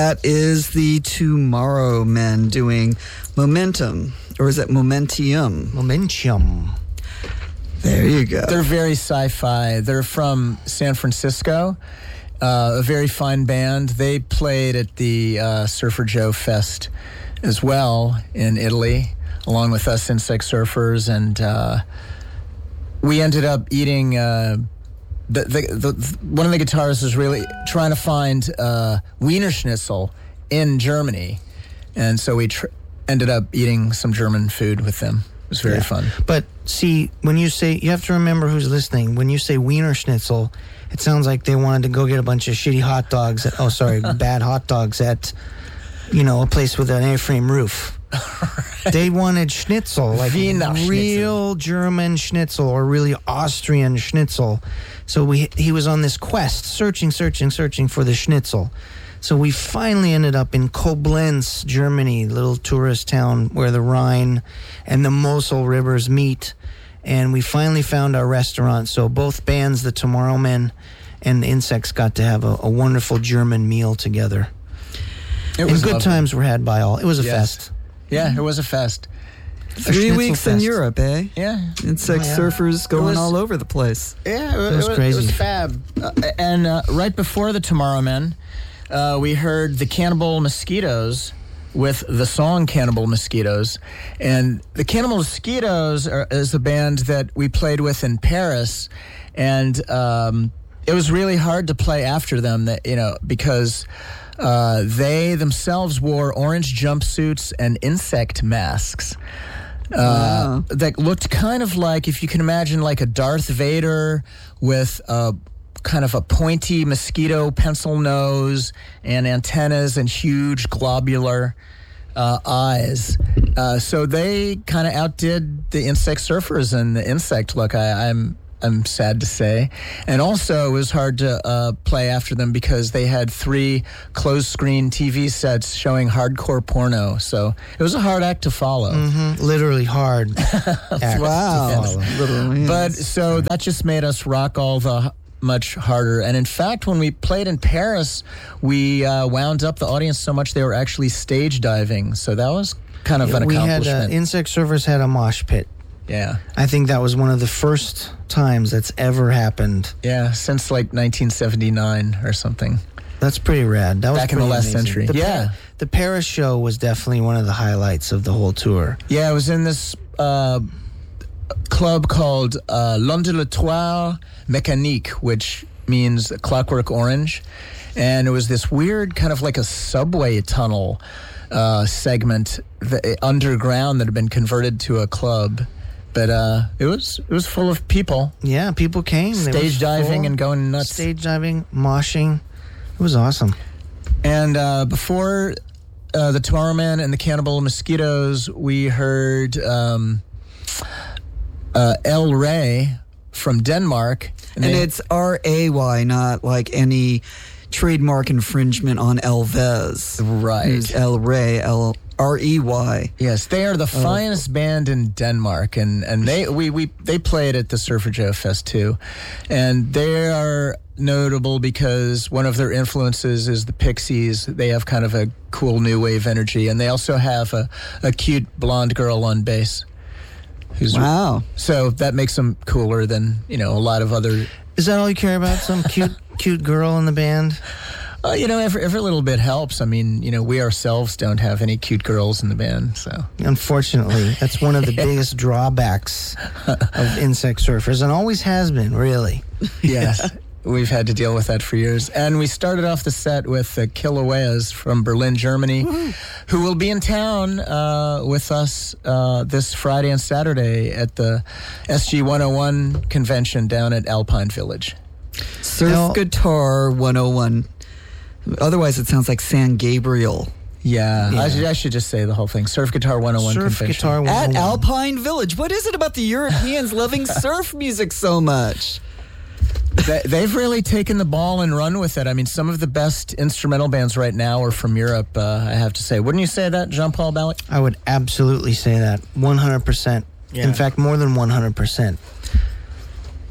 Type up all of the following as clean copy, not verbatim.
That is the Tomorrow Men doing Momentum, or is it Momentium? Momentium. There you go. They're very sci-fi. They're from San Francisco, a very fine band. They played at the Surfer Joe Fest as well in Italy, along with us Insect Surfers, and we ended up eating... one of the guitarists was really trying to find Wiener Schnitzel in Germany, and so we ended up eating some German food with them. It was very fun. But see, when you say, you have to remember who's listening. When you say Wiener Schnitzel, it sounds like they wanted to go get a bunch of shitty hot dogs. Bad hot dogs at, a place with an airframe roof. Right. They wanted schnitzel, like Wiener real schnitzel. German schnitzel or really Austrian schnitzel. So he was on this quest, searching for the schnitzel. So we finally ended up in Koblenz, Germany, little tourist town where the Rhine and the Mosel rivers meet. And we finally found our restaurant. So both bands, the Tomorrow Men and the Insects, got to have a wonderful German meal together. It was good lovely. Times were had by all. It was a fest. Yeah, it was a fest. 3 weeks in Europe, eh? Yeah. Insect surfers going all over the place. Yeah, it was crazy. It was fab. And right before the Tomorrow Men, we heard the Cannibal Mosquitoes with the song Cannibal Mosquitoes. And the Cannibal Mosquitoes is a band that we played with in Paris. And it was really hard to play after them, because... they themselves wore orange jumpsuits and insect masks that looked kind of like, if you can imagine, like a Darth Vader with kind of a pointy mosquito pencil nose and antennas and huge globular eyes. So they kind of outdid the Insect Surfers in the insect look. I'm sad to say. And also, it was hard to play after them because they had 3 closed-screen TV sets showing hardcore porno. So it was a hard act to follow. Mm-hmm. Literally hard act Wow. to follow. Literally, But so that just made us rock all the much harder. And in fact, when we played in Paris, we wound up the audience so much they were actually stage diving. So that was kind of an accomplishment. Insect Surfers had a mosh pit. Yeah. I think that was one of the first times that's ever happened. Yeah, since like 1979 or something. That's pretty rad. That was back in the last amazing. century. The Paris show was definitely one of the highlights of the whole tour. Yeah, it was in this club called L'Ondulatoire Mécanique, which means Clockwork Orange. And it was this weird kind of like a subway tunnel segment underground that had been converted to a club. But it was full of people. Yeah, people came. Stage diving and going nuts. Stage diving, moshing. It was awesome. And before the Tomorrow Men and the Cannibal Mosquitoes, we heard El Rey from Denmark. And it's R-A-Y, not like any trademark infringement on Elvez. Right. It's El Rey, R-E-Y. Yes, they are the finest band in Denmark, and they played at the Surfer Joe Fest too, and they are notable because one of their influences is the Pixies. They have kind of a cool new wave energy, and they also have a cute blonde girl on bass. Wow! So that makes them cooler than a lot of other. Is that all you care about? Some cute girl in the band? Every little bit helps. I mean, we ourselves don't have any cute girls in the band, so. Unfortunately, that's one of the biggest drawbacks of Insect Surfers, and always has been, really. Yes, we've had to deal with that for years. And we started off the set with the Kilaueas from Berlin, Germany, who will be in town with us this Friday and Saturday at the SG 101 convention down at Alpine Village. Surf Guitar 101. Otherwise, it sounds like San Gabriel. Yeah. I should just say the whole thing. Surf Guitar 101 Surf convention. Guitar 101. At Alpine Village. What is it about the Europeans loving surf music so much? They've really taken the ball and run with it. I mean, some of the best instrumental bands right now are from Europe, I have to say. Wouldn't you say that, Jean-Paul Balak? I would absolutely say that. 100%. Yeah. In fact, more than 100%.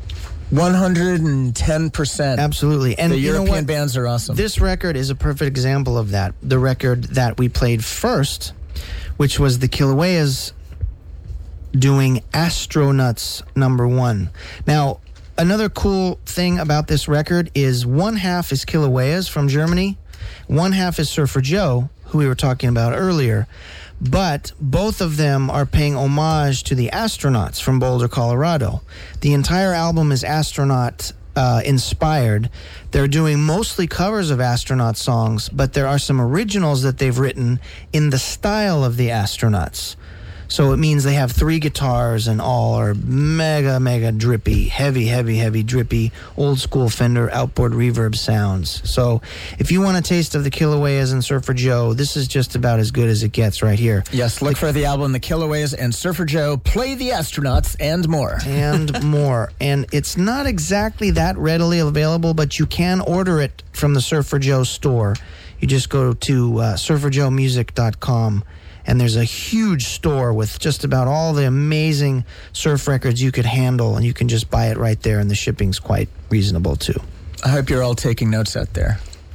110%. Absolutely. And the you know European what? bands are awesome. This record is a perfect example of that. The record that we played first, which was the Kilaueas doing Astronauts #1. Now, another cool thing about this record is one half is Kilaueas from Germany, one half is Surfer Joe, who we were talking about earlier. But both of them are paying homage to the Astronauts from Boulder, Colorado. The entire album is astronaut inspired. They're doing mostly covers of astronaut songs, but there are some originals that they've written in the style of the Astronauts. So it means they have 3 guitars and all are mega drippy, heavy drippy, old school Fender outboard reverb sounds. So if you want a taste of the Kilaueas and Surfer Joe, this is just about as good as it gets right here. Yes, look for the album The Kilaueas and Surfer Joe Play the Astronauts and more. And more. And it's not exactly that readily available, but you can order it from the Surfer Joe store. You just go to surferjoemusic.com. And there's a huge store with just about all the amazing surf records you could handle, and you can just buy it right there, and the shipping's quite reasonable, too. I hope you're all taking notes out there.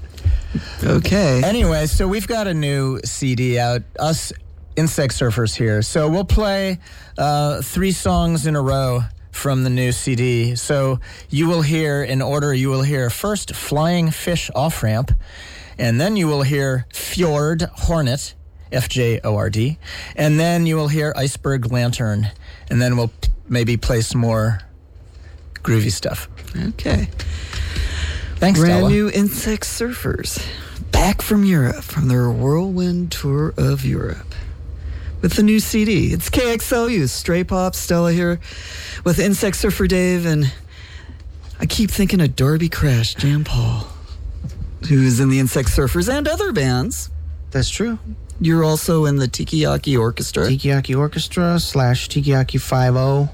Okay. Anyway, so we've got a new CD out, us Insect Surfers here. So we'll play 3 songs in a row from the new CD. So you will hear, in order, you will hear first Flying Fish Off Ramp, and then you will hear Fjord Hornet, FJORD, and then you will hear Iceberg Lantern, and then we'll maybe play some more groovy stuff. Okay. Thanks, Brand Stella. new Insect Surfers, back from Europe, from their whirlwind tour of Europe, with the new CD. It's KXLU, Stray Pop, Stella here, with Insect Surfer Dave, and I keep thinking of Darby Crash, Jan Paul, who's in the Insect Surfers and other bands. That's true. You're also in the Tikiyaki Orchestra. Tikiyaki Orchestra / Tikiyaki 5-0.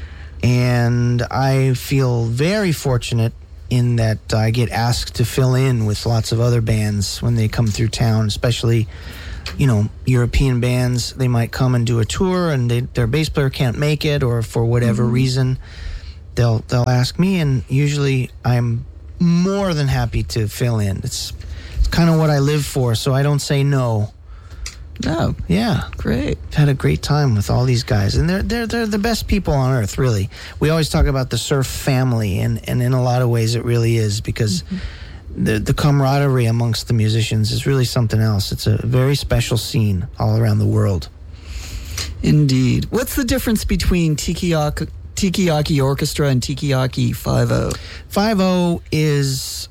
And I feel very fortunate in that I get asked to fill in with lots of other bands when they come through town, especially, European bands. They might come and do a tour and their bass player can't make it, or for whatever reason, they'll ask me, and usually I'm more than happy to fill in. It's kind of what I live for, so I don't say no. Oh, Yeah. great. I've had a great time with all these guys, and they're the best people on earth, really. We always talk about the surf family, and in a lot of ways it really is, because the camaraderie amongst the musicians is really something else. It's a very special scene all around the world. Indeed. What's the difference between Tikiyaki Orchestra and Tikiyaki 5-0? 5-0 is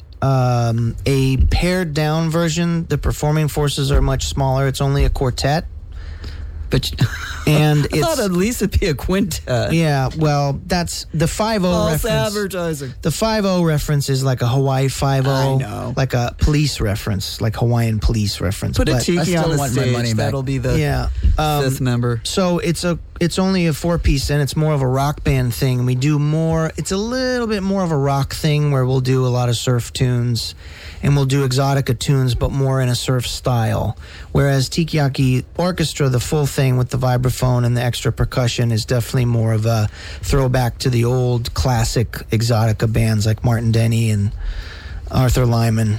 a pared down version. The performing forces are much smaller. It's only a quartet. But And I thought at least it'd be a quintet. Yeah, well, that's the 5-0 False reference. advertising. The 5-0 reference is like a Hawaii 5-0. I know. Like a police reference, like Hawaiian police reference. Put a But- tiki still on the want my money stage. back. That'll be the Yeah. 5th member. So it's only a 4-piece, and it's more of a rock band thing. We do more. It's a little bit more of a rock thing where we'll do a lot of surf tunes, and we'll do exotica tunes, but more in a surf style. Whereas Tikiyaki Orchestra, the full thing with the vibraphone and the extra percussion, is definitely more of a throwback to the old classic exotica bands like Martin Denny and Arthur Lyman.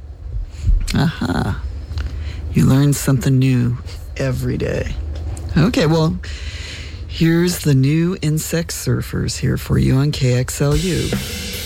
Aha. You learn something new every day. Okay, well, here's the new Insect Surfers here for you on KXLU.